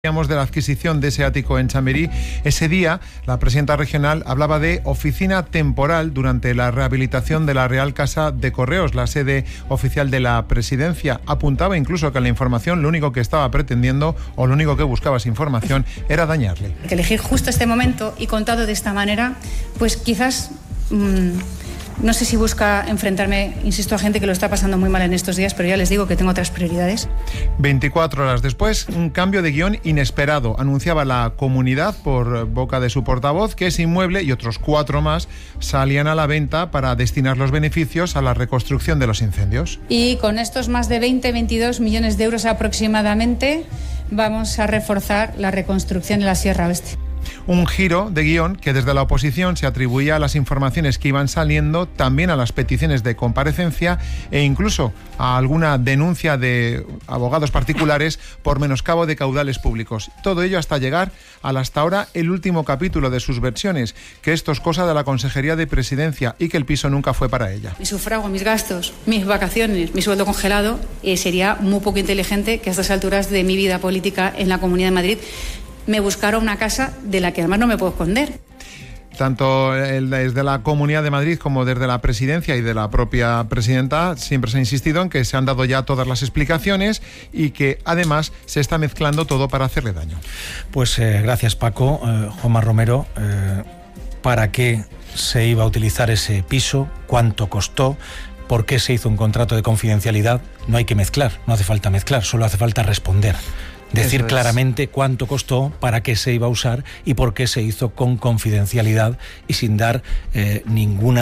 De la adquisición de ese ático en Chamberí. Ese día, la presidenta regional hablaba de oficina temporal durante la rehabilitación de la Real Casa de Correos, la sede oficial de la presidencia. Apuntaba incluso que la información, lo único que estaba pretendiendo, o lo único que buscaba esa información, era dañarle. Que elegir justo este momento y contado de esta manera, pues quizás... no sé si busca enfrentarme, insisto, a gente que lo está pasando muy mal en estos días, pero ya les digo que tengo otras prioridades. 24 horas después, un cambio de guión inesperado. Anunciaba la comunidad por boca de su portavoz que ese inmueble y otros 4 más salían a la venta para destinar los beneficios a la reconstrucción de los incendios. Y con estos más de 22 millones de euros aproximadamente, vamos a reforzar la reconstrucción de la Sierra Oeste. Un giro de guión que desde la oposición se atribuía a las informaciones que iban saliendo, también a las peticiones de comparecencia e incluso a alguna denuncia de abogados particulares por menoscabo de caudales públicos. Todo ello hasta llegar al hasta ahora el último capítulo de sus versiones, que esto es cosa de la Consejería de Presidencia y que el piso nunca fue para ella. Mi sufrago, mis gastos, mis vacaciones, mi sueldo congelado, sería muy poco inteligente que a estas alturas de mi vida política en la Comunidad de Madrid me buscara una casa de la que además no me puedo esconder. Tanto desde la Comunidad de Madrid como desde la Presidencia y de la propia Presidenta siempre se ha insistido en que se han dado ya todas las explicaciones y que además se está mezclando todo para hacerle daño. Pues gracias, Paco. Juanma Romero, ¿para qué se iba a utilizar ese piso? ¿Cuánto costó? ¿Por qué se hizo un contrato de confidencialidad? No hay que mezclar, no hace falta mezclar, solo hace falta responder. Decir claramente cuánto costó, para qué se iba a usar y por qué se hizo con confidencialidad y sin dar ningún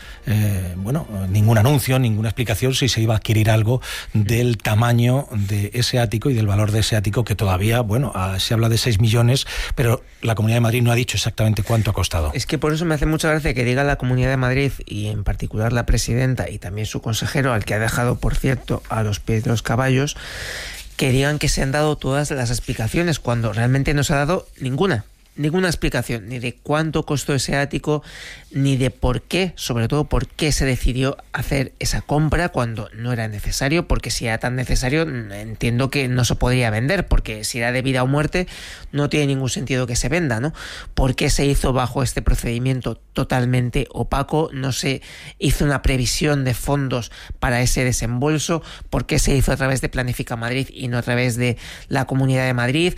anuncio, ninguna explicación si se iba a adquirir algo del tamaño de ese ático y del valor de ese ático, que todavía, se habla de 6 millones, pero la Comunidad de Madrid no ha dicho exactamente cuánto ha costado. Es que por eso me hace mucha gracia que diga la Comunidad de Madrid y en particular la Presidenta y también su consejero, al que ha dejado, por cierto, a los pies de los caballos, que digan que se han dado todas las explicaciones cuando realmente no se ha dado ninguna explicación, ni de cuánto costó ese ático, ni de por qué, sobre todo por qué se decidió hacer esa compra cuando no era necesario, porque si era tan necesario entiendo que no se podría vender, porque si era de vida o muerte no tiene ningún sentido que se venda, ¿no? ¿Por qué se hizo bajo este procedimiento totalmente opaco? No se hizo una previsión de fondos para ese desembolso. ¿Por qué se hizo a través de Planifica Madrid y no a través de la Comunidad de Madrid?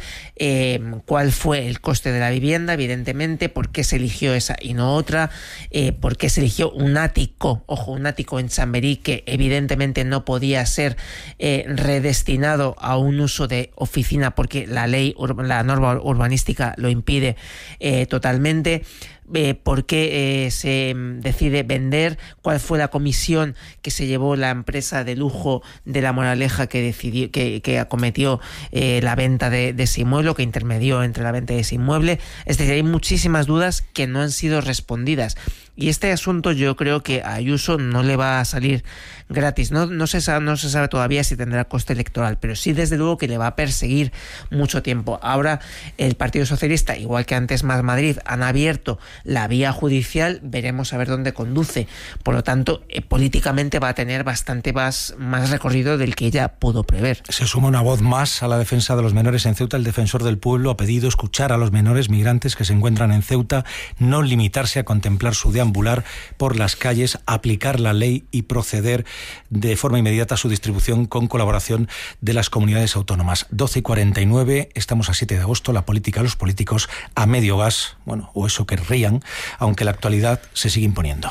¿Cuál fue el coste de la vivienda? Evidentemente. ¿Por qué se eligió esa y no otra? ¿Por qué se eligió un ático? Ojo, un ático en Chamberí que evidentemente no podía ser redestinado a un uso de oficina porque la norma urbanística lo impide totalmente. ¿Por qué se decide vender? ¿Cuál fue la comisión que se llevó la empresa de lujo de La Moraleja que decidió, que acometió la venta de ese inmueble, que intermedió entre la venta de ese inmueble? Es decir, hay muchísimas dudas que no han sido respondidas. Y este asunto yo creo que a Ayuso no le va a salir gratis. No se sabe todavía si tendrá coste electoral, pero sí desde luego que le va a perseguir mucho tiempo. Ahora el Partido Socialista, igual que antes Más Madrid, han abierto la vía judicial, veremos a ver dónde conduce. Por lo tanto, políticamente va a tener bastante más recorrido del que ella pudo prever. Se suma una voz más a la defensa de los menores en Ceuta. El defensor del pueblo ha pedido escuchar a los menores migrantes que se encuentran en Ceuta, no limitarse a contemplar su deambular por las calles, aplicar la ley y proceder de forma inmediata a su distribución con colaboración de las comunidades autónomas. 12:49, estamos a 7 de agosto, la política, los políticos a medio gas, o eso querrían, aunque la actualidad se sigue imponiendo.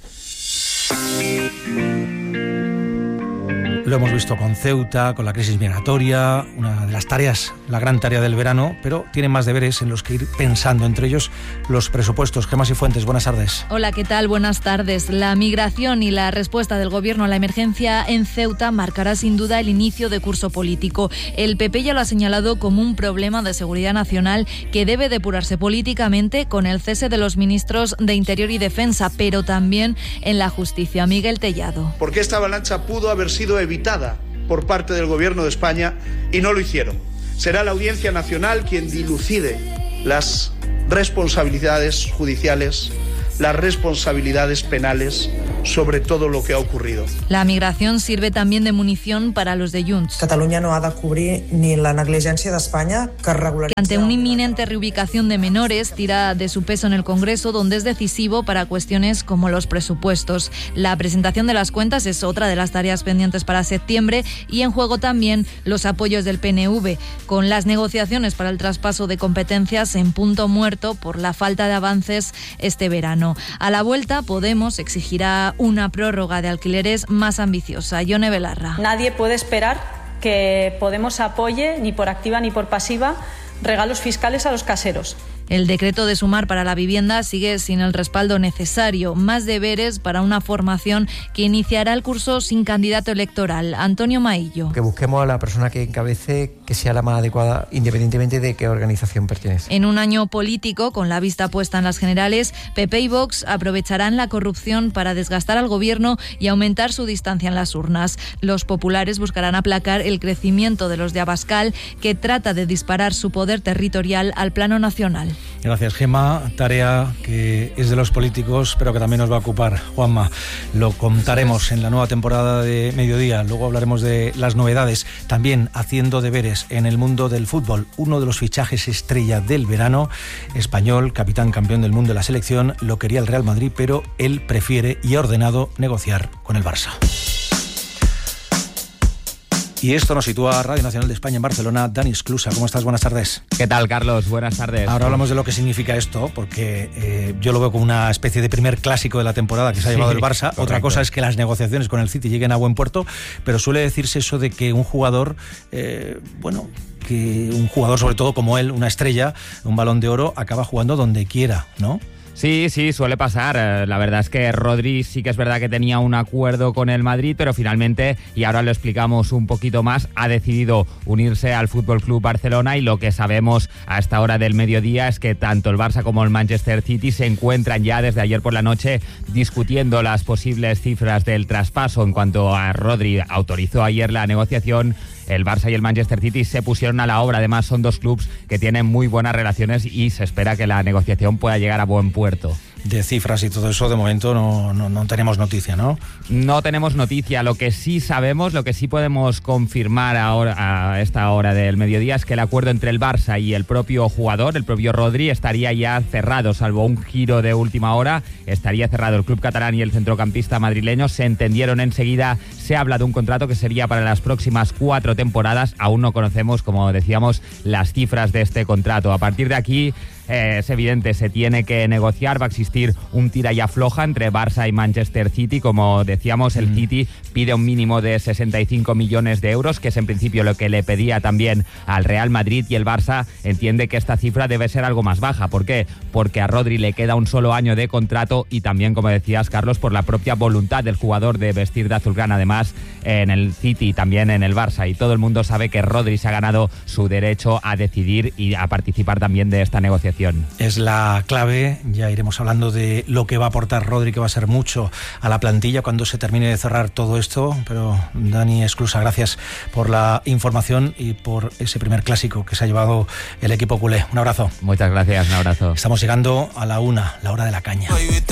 Lo hemos visto con Ceuta, con la crisis migratoria, una de las tareas, la gran tarea del verano, pero tienen más deberes en los que ir pensando, entre ellos los presupuestos. Gemma Cifuentes, buenas tardes. Hola, ¿qué tal? Buenas tardes. La migración y la respuesta del Gobierno a la emergencia en Ceuta marcará sin duda el inicio de curso político. El PP ya lo ha señalado como un problema de seguridad nacional que debe depurarse políticamente con el cese de los ministros de Interior y Defensa, pero también en la justicia. Miguel Tellado. Porque esta avalancha pudo haber sido evitada por parte del Gobierno de España y no lo hicieron. Será la Audiencia Nacional quien dilucide las responsabilidades judiciales, las responsabilidades penales sobre todo lo que ha ocurrido. La migración sirve también de munición para los de Junts. Catalunya no ha de cobrir ni la negligència d'Espanya que regularitza... Ante una inminente reubicación de menores, tira de su peso en el Congreso, donde es decisivo para cuestiones como los presupuestos. La presentación de las cuentas es otra de las tareas pendientes para septiembre y en juego también los apoyos del PNV, con las negociaciones para el traspaso de competencias en punto muerto por la falta de avances este verano. A la vuelta, Podemos exigirá una prórroga de alquileres más ambiciosa. Yone Belarra. Nadie puede esperar que Podemos apoye, ni por activa ni por pasiva, regalos fiscales a los caseros. El decreto de Sumar para la vivienda sigue sin el respaldo necesario. Más deberes para una formación que iniciará el curso sin candidato electoral. Antonio Maillo. Que busquemos a la persona que encabece, que sea la más adecuada, independientemente de qué organización pertenece. En un año político, con la vista puesta en las generales, PP y Vox aprovecharán la corrupción para desgastar al gobierno y aumentar su distancia en las urnas. Los populares buscarán aplacar el crecimiento de los de Abascal, que trata de disparar su poder territorial al plano nacional. Gracias, Gemma. Tarea que es de los políticos, pero que también nos va a ocupar, Juanma. Lo contaremos en la nueva temporada de Mediodía. Luego hablaremos de las novedades. También haciendo deberes en el mundo del fútbol. Uno de los fichajes estrella del verano, español, capitán campeón del mundo de la selección, lo quería el Real Madrid, pero él prefiere y ha ordenado negociar con el Barça. Y esto nos sitúa a Radio Nacional de España en Barcelona. Dani Esclusa, ¿cómo estás? Buenas tardes. ¿Qué tal, Carlos? Buenas tardes. Ahora hablamos de lo que significa esto, porque yo lo veo como una especie de primer clásico de la temporada que se ha llevado el Barça. Correcto. Otra cosa es que las negociaciones con el City lleguen a buen puerto, pero suele decirse eso de que un jugador, que un jugador sobre todo como él, una estrella, un Balón de Oro, acaba jugando donde quiera, ¿no? Sí, suele pasar. La verdad es que Rodri sí que es verdad que tenía un acuerdo con el Madrid, pero finalmente, y ahora lo explicamos un poquito más, ha decidido unirse al FC Barcelona, y lo que sabemos a esta hora del mediodía es que tanto el Barça como el Manchester City se encuentran ya desde ayer por la noche discutiendo las posibles cifras del traspaso. En cuanto a Rodri, autorizó ayer la negociación. El Barça y el Manchester City se pusieron a la obra. Además, son dos clubes que tienen muy buenas relaciones y se espera que la negociación pueda llegar a buen puerto. De cifras y todo eso, de momento no tenemos noticia, ¿no? No tenemos noticia. Lo que sí sabemos, lo que sí podemos confirmar ahora, a esta hora del mediodía, es que el acuerdo entre el Barça y el propio jugador, el propio Rodri, estaría ya cerrado, salvo un giro de última hora. Estaría cerrado. El club catalán y el centrocampista madrileño se entendieron enseguida. Se habla de un contrato que sería para las próximas 4 temporadas. Aún no conocemos, como decíamos, las cifras de este contrato. A partir de aquí, es evidente, se tiene que negociar. Va a existir un tira y afloja entre Barça y Manchester City. Como decíamos, el City pide un mínimo de 65 millones de euros, que es en principio lo que le pedía también al Real Madrid, y el Barça entiende que esta cifra debe ser algo más baja. ¿Por qué? Porque a Rodri le queda un solo año de contrato, y también, como decías, Carlos, por la propia voluntad del jugador de vestir de azulgrana, además en el City y también en el Barça, y todo el mundo sabe que Rodri se ha ganado su derecho a decidir y a participar también de esta negociación. Es la clave. Ya iremos hablando de lo que va a aportar Rodri, que va a ser mucho a la plantilla cuando se termine de cerrar todo esto. Pero Dani Esclusa, gracias por la información y por ese primer clásico que se ha llevado el equipo culé. Un abrazo. Muchas gracias, un abrazo. Estamos llegando a la 1, la hora de la caña.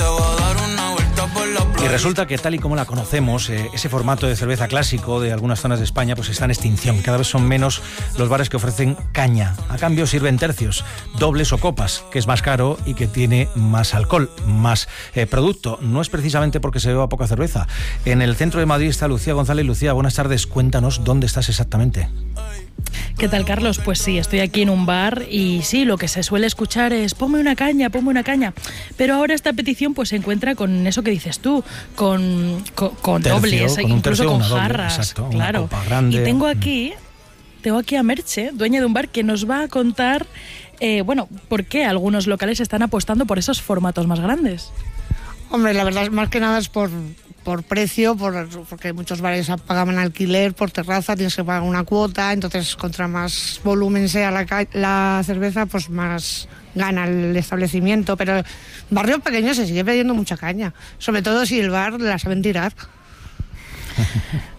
Y resulta que, tal y como la conocemos, ese formato de cerveza clásico de algunas zonas de España pues está en extinción. Cada vez son menos los bares que ofrecen caña. A cambio sirven tercios, dobles o copas, que es más caro y que tiene más alcohol, más producto. No es precisamente porque se beba poca cerveza. En el centro de Madrid está Lucía González. Lucía, buenas tardes. Cuéntanos dónde estás exactamente. ¿Qué tal, Carlos? Pues sí, estoy aquí en un bar y sí, lo que se suele escuchar es ponme una caña. Pero ahora esta petición pues se encuentra con eso que dices tú, con tercio, dobles, con incluso con jarras. Exacto, claro. Una copa grande. Y tengo aquí a Merche, dueña de un bar, que nos va a contar por qué algunos locales están apostando por esos formatos más grandes. Hombre, la verdad, más que nada es por precio, porque muchos bares pagan alquiler por terraza, tienes que pagar una cuota, entonces contra más volumen sea la cerveza, pues más gana el establecimiento. Pero en barrios pequeños se sigue pidiendo mucha caña, sobre todo si el bar la saben tirar.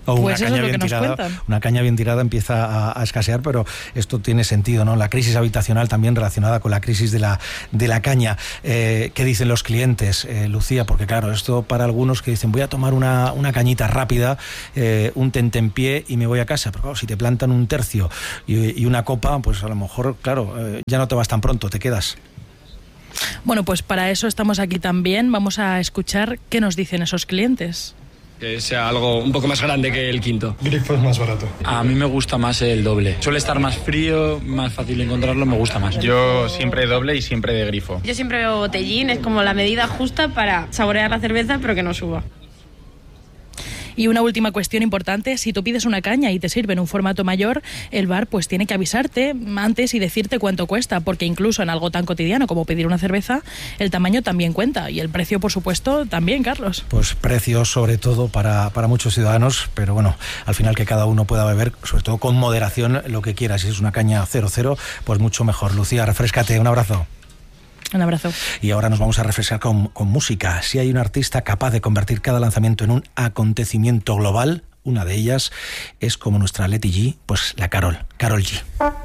O pues eso es lo que nos cuentan. Una caña bien tirada empieza a escasear, pero esto tiene sentido, ¿no? La crisis habitacional también relacionada con la crisis de la caña. ¿Qué dicen los clientes, Lucía? Porque claro, esto para algunos que dicen voy a tomar una cañita rápida, un tentempié y me voy a casa. Pero claro, si te plantan un tercio y una copa, pues a lo mejor, claro, ya no te vas tan pronto, te quedas. Bueno, pues para eso estamos aquí también. Vamos a escuchar qué nos dicen esos clientes. Que sea algo un poco más grande que el quinto. Grifo es más barato. A mí me gusta más el doble. Suele estar más frío, más fácil encontrarlo, me gusta más. Yo siempre doble y siempre de grifo. Yo siempre bebo botellín, es como la medida justa para saborear la cerveza pero que no suba. Y una última cuestión importante, si tú pides una caña y te sirven un formato mayor, el bar pues tiene que avisarte antes y decirte cuánto cuesta, porque incluso en algo tan cotidiano como pedir una cerveza, el tamaño también cuenta y el precio, por supuesto, también, Carlos. Pues precios sobre todo para muchos ciudadanos, pero bueno, al final que cada uno pueda beber, sobre todo con moderación, lo que quiera. Si es una caña 00, pues mucho mejor. Lucía, refréscate, un abrazo. Un abrazo. Y ahora nos vamos a refrescar con música. Si hay un artista capaz de convertir cada lanzamiento en un acontecimiento global, una de ellas es como nuestra Leti G, pues la Karol G.